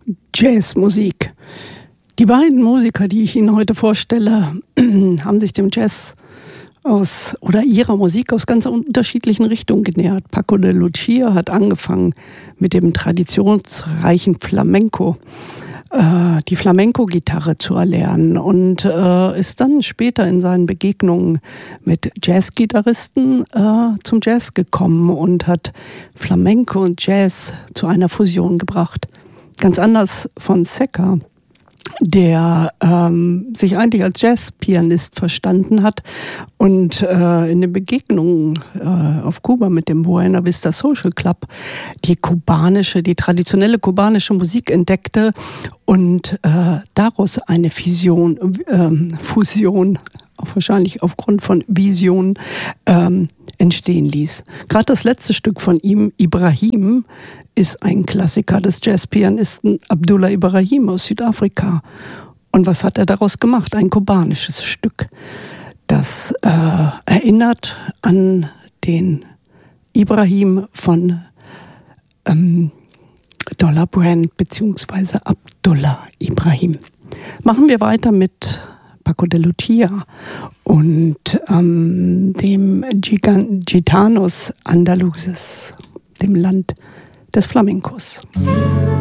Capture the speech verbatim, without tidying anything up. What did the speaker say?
Jazzmusik. Die beiden Musiker, die ich Ihnen heute vorstelle, haben sich dem Jazz aus oder ihrer Musik aus ganz unterschiedlichen Richtungen genähert. Paco de Lucia hat angefangen mit dem traditionsreichen Flamenco, äh, die Flamenco-Gitarre zu erlernen und äh, ist dann später in seinen Begegnungen mit Jazzgitarristen äh, zum Jazz gekommen und hat Flamenco und Jazz zu einer Fusion gebracht. Ganz anders von Sekar, der ähm, sich eigentlich als Jazzpianist verstanden hat und äh, in den Begegnungen äh, auf Kuba mit dem Buena Vista Social Club die kubanische, die traditionelle kubanische Musik entdeckte und äh, daraus eine Fusion, äh, Fusion, auch wahrscheinlich aufgrund von Vision, ähm, entstehen ließ. Gerade das letzte Stück von ihm, Ibrahim, ist ein Klassiker des Jazzpianisten Abdullah Ibrahim aus Südafrika. Und was hat er daraus gemacht? Ein kubanisches Stück, das äh, erinnert an den Ibrahim von ähm, Dollar Brand bzw. Abdullah Ibrahim. Machen wir weiter mit Paco de Lucia und ähm, dem Gitanos Andaluces, dem Land des Flamencos.